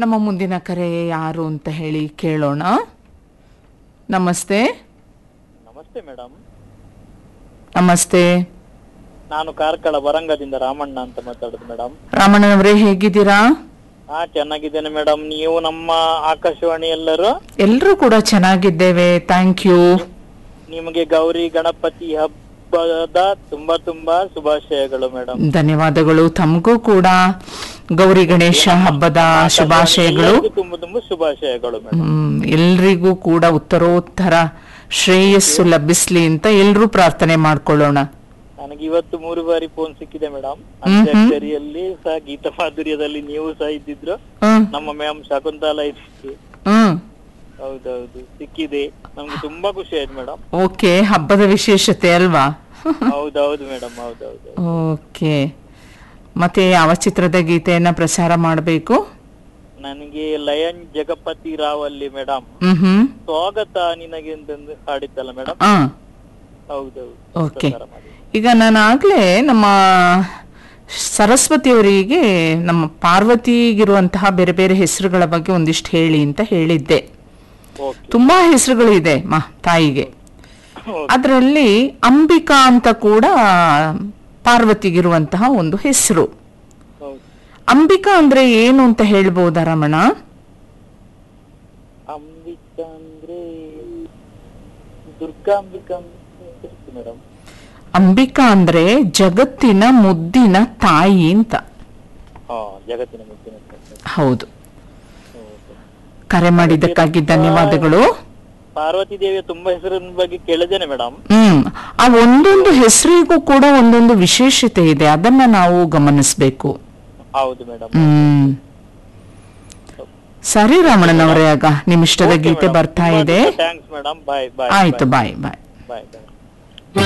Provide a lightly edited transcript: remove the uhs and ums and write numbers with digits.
ನಮ್ಮ ಮುಂದಿನ ಕರೆ ಯಾರು ಅಂತ ಹೇಳಿ ಕೇಳೋಣ. ನಮಸ್ತೆ. ನಮಸ್ತೆ ಮೇಡಮ್. ನಮಸ್ತೆ. ನಾನು ಕಾರ್ಕಳ ಬರಂಗದಿಂದ ರಾಮಣ್ಣ ಅಂತ ಮಾತಾಡುದು ಮೇಡಮ್. ರಾಮಣ್ಣನವರೇ, ಹೇಗಿದ್ದೀರಾ? ಚೆನ್ನಾಗಿದ್ದೇನೆ ಮೇಡಮ್. ನೀವು ನಮ್ಮ ಆಕಾಶವಾಣಿ ಎಲ್ಲರೂ ಕೂಡ ಚೆನ್ನಾಗಿದ್ದೇವೆ, ಥ್ಯಾಂಕ್ ಯು. ನಿಮಗೆ ಗೌರಿ ಗಣಪತಿ ಹಬ್ಬದ ತುಂಬಾ ತುಂಬಾ ಶುಭಾಶಯಗಳು ಮೇಡಮ್. ಧನ್ಯವಾದಗಳು. ತಮಗೂ ಕೂಡ ಗೌರಿ ಗಣೇಶ ಹಬ್ಬದ ಶುಭಾಶಯಗಳು. ತುಂಬಾ ತುಂಬಾ ಶುಭಾಶಯಗಳು ಮೇಡಮ್. ಎಲ್ರಿಗೂ ಕೂಡ ಉತ್ತರೋತ್ತರ ಶ್ರೇಯಸ್ಸು ಲಭಿಸ್ಲಿ ಅಂತ ಎಲ್ರೂ ಪ್ರಾರ್ಥನೆ ಮಾಡ್ಕೊಳ್ಳೋಣ. ನನಗೆ ಇವತ್ತು 3 ಬಾರಿ ಫೋನ್ ಸಿಕ್ಕಿದೆ ಮೇಡಮ್. ಅಂತ್ಯಾಕ್ಷರಿಯಲ್ಲಿ ಸಹ, ಗೀತ ಮಾಧುರ್ಯದಲ್ಲಿ ನೀವು ಸಹ ಇದ್ದಿದ್ರು, ನಮ್ಮ ಮ್ಯಾಮ್ ಶಕುಂತಲಾ ಇದ್ದಿದ್ರು. ಹೌದೌದು, ಸಿಕ್ಕಿದೆ. ನಮ್ಗೆ ತುಂಬಾ ಖುಷಿ ಆಯ್ತು ಮೇಡಮ್. ಓಕೆ, ಹಬ್ಬದ ವಿಶೇಷತೆ ಅಲ್ವಾ? ಹೌದೌದು ಮೇಡಮ್, ಹೌದೌದು. ಓಕೆ, ಮತ್ತೆ ಯಾವ ಚಿತ್ರದ ಗೀತೆಯನ್ನ ಪ್ರಸಾರ ಮಾಡಬೇಕು? ನನಗೆ ಲಯನ್ ಜಗಪತಿ ರಾವ್ ಅಲ್ಲಿ ಮೇಡಮ್ ಸ್ವಾಗತ ನಿನಗೆ ಅಂತಂದು ಹಾಡಿದ್ದಲ್ಲ ಮೇಡಮ್. ಹೌದೌದು. ಓಕೆ, ಈಗ ನಾನು ಆಗ್ಲೇ ನಮ್ಮ ಸರಸ್ವತಿಯವರಿಗೆ ನಮ್ಮ ಪಾರ್ವತಿಗಿರುವಂತಹ ಬೇರೆ ಬೇರೆ ಹೆಸರುಗಳ ಬಗ್ಗೆ ಒಂದಿಷ್ಟು ಹೇಳಿ ಅಂತ ಹೇಳಿದ್ದೆ. ತುಂಬಾ ಹೆಸರುಗಳು ಇದೆ ತಾಯಿಗೆ. ಅದರಲ್ಲಿ ಅಂಬಿಕಾ ಅಂತ ಕೂಡ ಪಾರ್ವತಿಗಿರುವಂತಹ ಒಂದು ಹೆಸರು. ಅಂಬಿಕಾ ಅಂದ್ರೆ ಏನು ಅಂತ ಹೇಳ್ಬೋದಾ ರಮಣ? ಅಂಬಿಕಾ ಅಂದ್ರೆ ದುರ್ಗಾಂಬಿಕಾ ಮೇಡಮ್. ಅಂಬಿಕಾ ಅಂದ್ರೆ ಜಗತ್ತಿನ ಮುದ್ದಿನ ತಾಯಿ ಅಂತ. ಜಗತ್ತಿನ ಮುದ್ದಿನ. ಹೌದು. ಕರೆ ಮಾಡಿದ್ದಕ್ಕಾಗಿ ಧನ್ಯವಾದಗಳು. ಪಾರ್ವತಿ ದೇವಿಯ ತುಂಬಾ ಹೆಸರಿನ ಬಗ್ಗೆ ಕೇಳಿದ್ದೇನೆ ಮೇಡಮ್. ಆ ಒಂದೊಂದು ಹೆಸರಿಗೂ ಕೂಡ ಒಂದೊಂದು ವಿಶೇಷತೆ ಇದೆ, ಅದನ್ನ ನಾವು ಗಮನಿಸಬೇಕು. ಹೌದು ಮೇಡಮ್. ಸರಿ ರಮಣನವರೇ, ಆಗ ನಿಮ್ ಇಷ್ಟದ ಗೀತೆ ಬರ್ತಾ ಇದೆ. Thanks madam. ಬಾಯ್ ಬಾಯ್. ಆಯ್ತು, ಬಾಯ್ ಬಾಯ್. ಬಾಯ್ ಬಾಯ್.